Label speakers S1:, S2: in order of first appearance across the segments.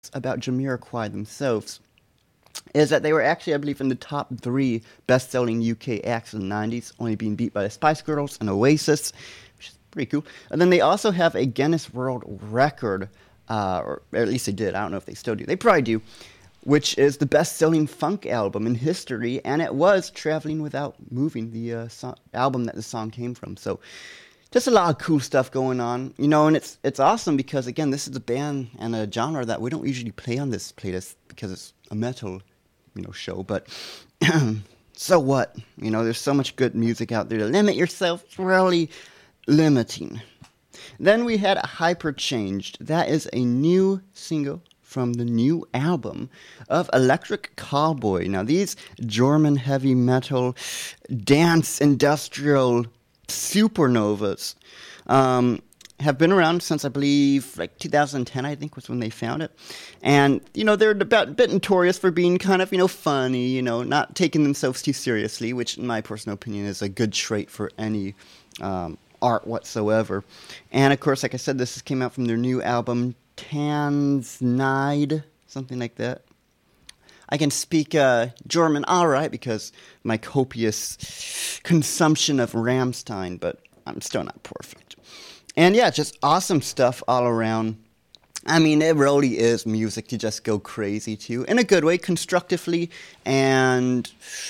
S1: about Jamiroquai themselves is that they were actually, I believe, in the top 3 best-selling UK acts in the 90s, only being beat by the Spice Girls and Oasis, which is pretty cool. And then they also have a Guinness World Record, or at least they did. I don't know if they still do. They probably do, which is the best-selling funk album in history, and it was Traveling Without Moving, the album that the song came from. So just a lot of cool stuff going on, and it's awesome because, again, this is a band and a genre that we don't usually play on this playlist because it's a metal, show, but so what? There's so much good music out there. To limit yourself, it's really limiting. Then we had Hyperchanged. That is a new single from the new album of Electric Cowboy. Now, these German heavy metal, dance, industrial supernovas have been around since, I believe, like 2010, I think, was when they found it. And, they're a bit notorious for being kind of, funny, not taking themselves too seriously, which, in my personal opinion, is a good trait for any art whatsoever. And, of course, like I said, this came out from their new album, Tanzneid, something like that. I can speak German all right because my copious consumption of Rammstein, but I'm still not perfect. And yeah, just awesome stuff all around. I mean, it really is music to just go crazy to, in a good way, constructively and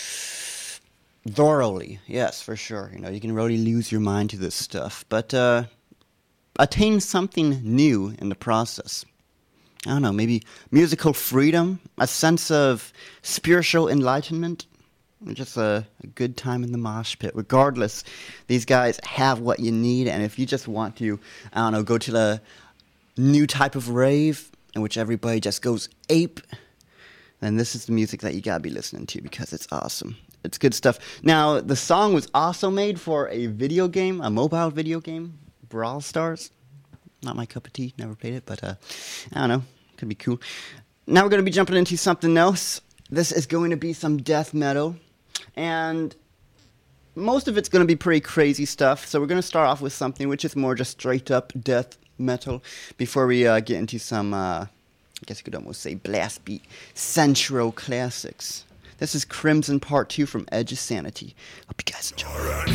S1: thoroughly. Yes, for sure. You can really lose your mind to this stuff, but attain something new in the process. I don't know, maybe musical freedom, a sense of spiritual enlightenment, just a good time in the mosh pit. Regardless, these guys have what you need, and if you just want to, go to the new type of rave in which everybody just goes ape, then this is the music that you gotta be listening to because it's awesome. It's good stuff. Now, the song was also made for a video game, a mobile video game, Brawl Stars. Not my cup of tea, never played it, but I don't know, could be cool. Now we're going to be jumping into something else. This is going to be some death metal, and most of it's going to be pretty crazy stuff, so we're going to start off with something which is more just straight up death metal before we get into some, I guess you could almost say blast beat, sensual classics. This is Crimson Part 2 from Edge of Sanity. Hope you guys enjoy.